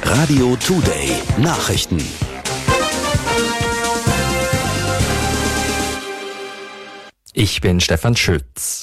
Radio Today Nachrichten. Ich bin Stefan Schütz.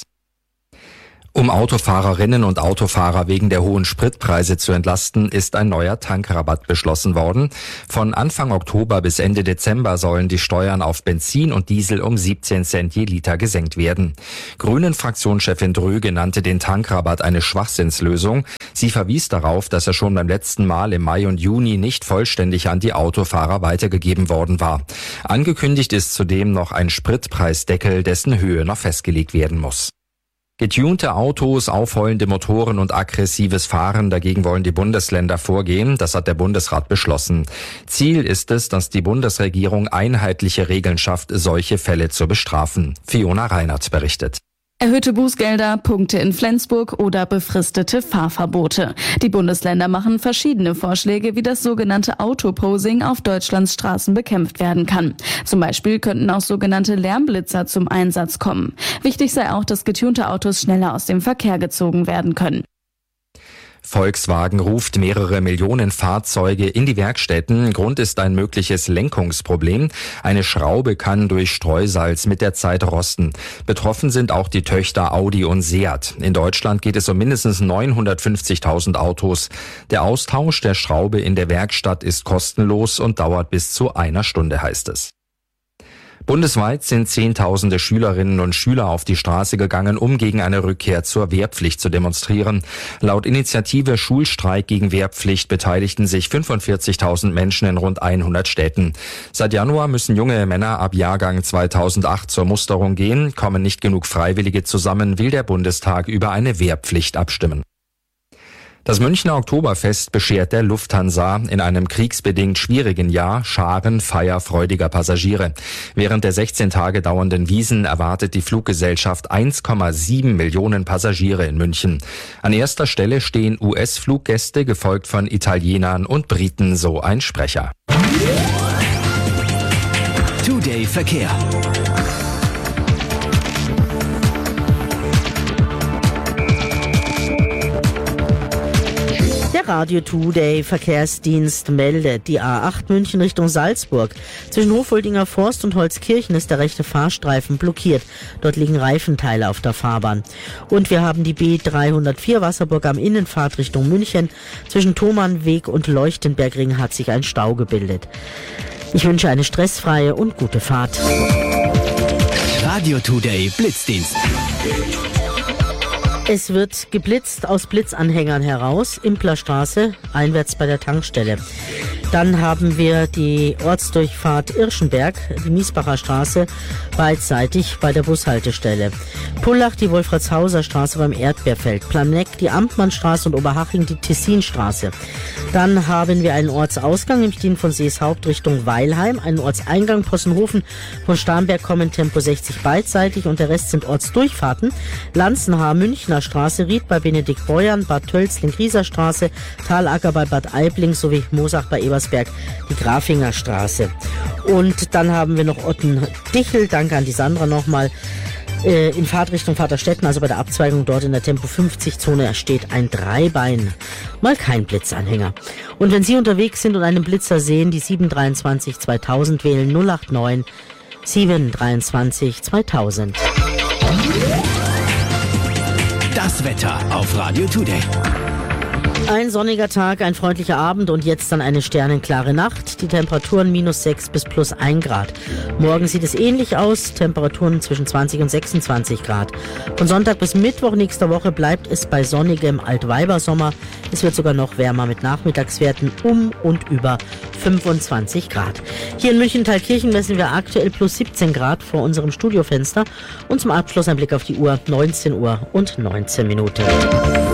Um Autofahrerinnen und Autofahrer wegen der hohen Spritpreise zu entlasten, ist ein neuer Tankrabatt beschlossen worden. Von Anfang Oktober bis Ende Dezember sollen die Steuern auf Benzin und Diesel um 17 Cent je Liter gesenkt werden. Grünen-Fraktionschefin Dröge nannte den Tankrabatt eine Schwachsinnslösung. Sie verwies darauf, dass er schon beim letzten Mal im Mai und Juni nicht vollständig an die Autofahrer weitergegeben worden war. Angekündigt ist zudem noch ein Spritpreisdeckel, dessen Höhe noch festgelegt werden muss. Getunte Autos, aufheulende Motoren und aggressives Fahren, dagegen wollen die Bundesländer vorgehen. Das hat der Bundesrat beschlossen. Ziel ist es, dass die Bundesregierung einheitliche Regeln schafft, solche Fälle zu bestrafen. Fiona Reinert berichtet. Erhöhte Bußgelder, Punkte in Flensburg oder befristete Fahrverbote. Die Bundesländer machen verschiedene Vorschläge, wie das sogenannte Autoposing auf Deutschlands Straßen bekämpft werden kann. Zum Beispiel könnten auch sogenannte Lärmblitzer zum Einsatz kommen. Wichtig sei auch, dass getunte Autos schneller aus dem Verkehr gezogen werden können. Volkswagen ruft mehrere Millionen Fahrzeuge in die Werkstätten. Grund ist ein mögliches Lenkungsproblem. Eine Schraube kann durch Streusalz mit der Zeit rosten. Betroffen sind auch die Töchter Audi und Seat. In Deutschland geht es um mindestens 950.000 Autos. Der Austausch der Schraube in der Werkstatt ist kostenlos und dauert bis zu 1 Stunde, heißt es. Bundesweit sind Zehntausende Schülerinnen und Schüler auf die Straße gegangen, um gegen eine Rückkehr zur Wehrpflicht zu demonstrieren. Laut Initiative Schulstreik gegen Wehrpflicht beteiligten sich 45.000 Menschen in rund 100 Städten. Seit Januar müssen junge Männer ab Jahrgang 2008 zur Musterung gehen. Kommen nicht genug Freiwillige zusammen, will der Bundestag über eine Wehrpflicht abstimmen. Das Münchner Oktoberfest beschert der Lufthansa in einem kriegsbedingt schwierigen Jahr Scharen feierfreudiger Passagiere. Während der 16 Tage dauernden Wiesn erwartet die Fluggesellschaft 1,7 Millionen Passagiere in München. An erster Stelle stehen US-Fluggäste, gefolgt von Italienern und Briten, so ein Sprecher. Today Verkehr. Der Radio Today Verkehrsdienst meldet, die A8 München Richtung Salzburg. Zwischen Hofholdinger Forst und Holzkirchen ist der rechte Fahrstreifen blockiert. Dort liegen Reifenteile auf der Fahrbahn. Und wir haben die B304 Wasserburg am Innenfahrt Richtung München. Zwischen Thomannweg und Leuchtenbergring hat sich ein Stau gebildet. Ich wünsche eine stressfreie und gute Fahrt. Radio Today Blitzdienst. Es wird geblitzt aus Blitzanhängern heraus, Implerstraße, einwärts bei der Tankstelle. Dann haben wir die Ortsdurchfahrt Irschenberg, die Miesbacher Straße, beidseitig bei der Bushaltestelle. Pullach, die Wolfratshauser Straße beim Erdbeerfeld. Planegg, die Amtmannstraße und Oberhaching, die Tessinstraße. Dann haben wir einen Ortsausgang, nämlich den von Seeshaupt Richtung Weilheim, einen Ortseingang Possenhofen, von Starnberg kommen Tempo 60 beidseitig und der Rest sind Ortsdurchfahrten. Lanzenhaar, Münchner Straße, Ried bei Benedikt Beuern, Bad Tölzling, Grieserstraße, Talacker bei Bad Aibling sowie Moosach bei Ebersberg, die Grafinger Straße. Und dann haben wir noch Otten-Dichel, danke an die Sandra nochmal, in Fahrtrichtung Vaterstetten, also bei der Abzweigung dort in der Tempo 50 Zone steht ein Dreibein, mal kein Blitzanhänger. Und wenn Sie unterwegs sind und einen Blitzer sehen, die 723 2000 wählen, 089 723 2000. Das Wetter auf Radio Today. Ein sonniger Tag, ein freundlicher Abend und jetzt dann eine sternenklare Nacht. Die Temperaturen -6 bis +1 Grad. Morgen sieht es ähnlich aus, Temperaturen zwischen 20 und 26 Grad. Von Sonntag bis Mittwoch nächster Woche bleibt es bei sonnigem Altweibersommer. Es wird sogar noch wärmer mit Nachmittagswerten um und über 25 Grad. Hier in München-Thalkirchen messen wir aktuell +17 Grad vor unserem Studiofenster. Und zum Abschluss ein Blick auf die Uhr, 19 Uhr und 19 Minuten.